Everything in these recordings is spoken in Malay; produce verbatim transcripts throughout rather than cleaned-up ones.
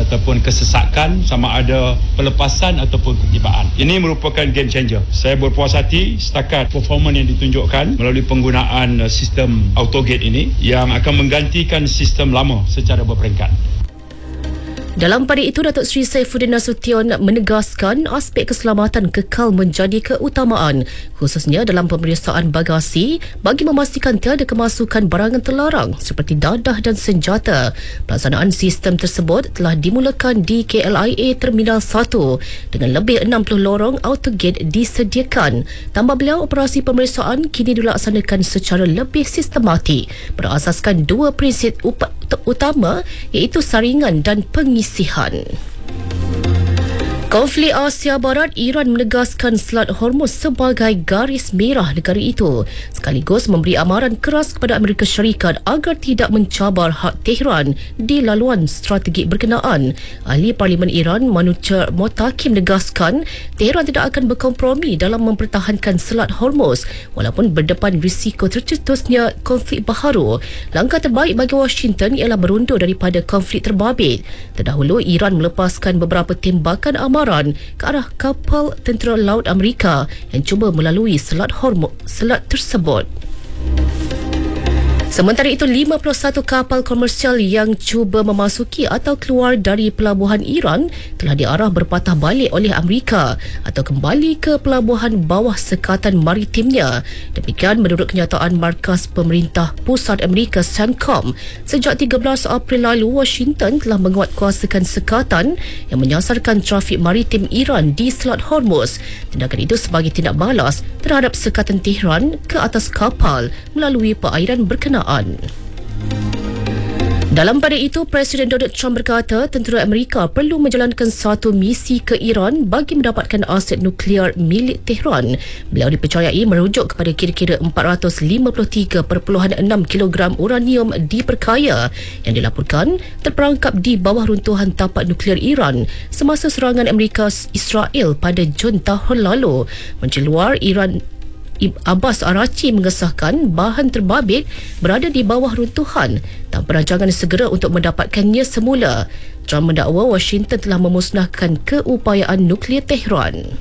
ataupun kesesakan, sama ada pelepasan ataupun ketibaan. Ini merupakan game changer. Saya berpuas hati setakat performa yang ditunjukkan melalui penggunaan sistem autogate ini yang akan menggantikan sistem lama secara berperingkat. Dalam pada itu, Datuk Seri Saifuddin Nasution menegaskan aspek keselamatan kekal menjadi keutamaan, khususnya dalam pemeriksaan bagasi bagi memastikan tiada kemasukan barangan terlarang seperti dadah dan senjata. Pelaksanaan sistem tersebut telah dimulakan di K L I A Terminal satu dengan lebih enam puluh lorong autogate disediakan. Tambah beliau, operasi pemeriksaan kini dilaksanakan secara lebih sistematik berasaskan dua prinsip up- utama iaitu saringan dan pengisihan. Konflik Asia Barat, Iran menegaskan Selat Hormuz sebagai garis merah negara itu, sekaligus memberi amaran keras kepada Amerika Syarikat agar tidak mencabar hak Tehran di laluan strategik berkenaan. Ahli Parlimen Iran Manucher Mottaki menegaskan Tehran tidak akan berkompromi dalam mempertahankan Selat Hormuz walaupun berdepan risiko tercetusnya konflik baharu. Langkah terbaik bagi Washington ialah berundur daripada konflik terbabit. Terdahulu, Iran melepaskan beberapa tembakan amaran ke arah kapal tentera laut Amerika yang cuba melalui Selat Hormuz selat tersebut. Sementara itu, lima puluh satu kapal komersial yang cuba memasuki atau keluar dari pelabuhan Iran telah diarah berpatah balik oleh Amerika atau kembali ke pelabuhan bawah sekatan maritimnya. Demikian menurut kenyataan Markas Pemerintah Pusat Amerika CENTCOM. Sejak tiga belas April lalu, Washington telah menguatkuasakan sekatan yang menyasarkan trafik maritim Iran di Selat Hormuz. Tindakan itu sebagai tindak balas terhadap sekatan Tehran ke atas kapal melalui perairan berkenaan. Dalam pada itu, Presiden Donald Trump berkata tentera Amerika perlu menjalankan satu misi ke Iran bagi mendapatkan aset nuklear milik Tehran. Beliau dipercayai merujuk kepada kira-kira empat ratus lima puluh tiga perpuluhan enam kilogram uranium diperkaya yang dilaporkan terperangkap di bawah runtuhan tapak nuklear Iran semasa serangan Amerika Israel pada Jun tahun lalu. Menteri Luar Iran Abbas Araghchi mengesahkan bahan terbabit berada di bawah runtuhan tanpa rancangan segera untuk mendapatkannya semula. Trump mendakwa Washington telah memusnahkan keupayaan nuklear Tehran.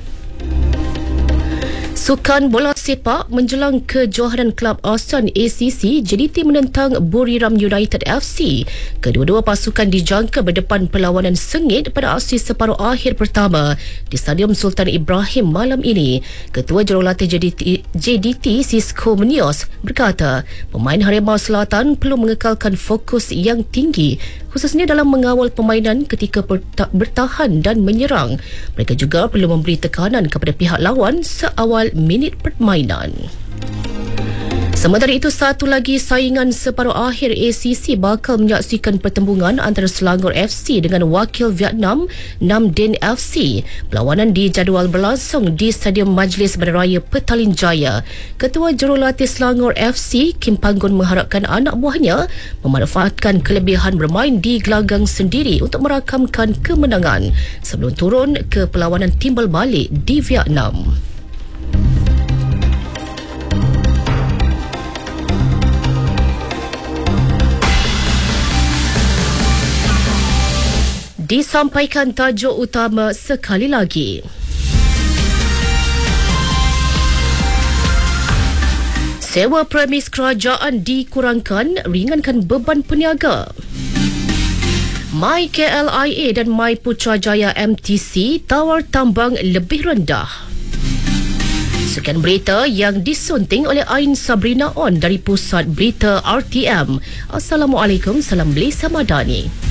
Sukan bola sepak menjelang kejohanan Kelab ASEAN A C C, J D T menentang Buriram United F C. Kedua-dua pasukan dijangka berdepan perlawanan sengit pada aksi separuh akhir pertama di Stadium Sultan Ibrahim malam ini. Ketua Jurulatih J D T, J D T Cisco Munoz berkata pemain Harimau Selatan perlu mengekalkan fokus yang tinggi, khususnya dalam mengawal permainan ketika bertahan dan menyerang. Mereka juga perlu memberi tekanan kepada pihak lawan seawal minit permainan. Sementara itu, satu lagi saingan separuh akhir A C C bakal menyaksikan pertembungan antara Selangor F C dengan wakil Vietnam Nam Dinh F C. Perlawanan dijadual berlangsung di Stadium Majlis Bandaraya Petaling Jaya. Ketua Jurulatih Selangor F C Kim Panggun mengharapkan anak buahnya memanfaatkan kelebihan bermain di gelanggang sendiri untuk merakamkan kemenangan sebelum turun ke perlawanan timbal balik di Vietnam. Disampaikan tajuk utama sekali lagi. Sewa premis kerajaan dikurangkan, ringankan beban peniaga. My K L I A dan My Putrajaya M T C tawar tambang lebih rendah. Sekian berita yang disunting oleh Ain Sabrina On dari Pusat Berita R T M. Assalamualaikum, salam Malaysia Madani.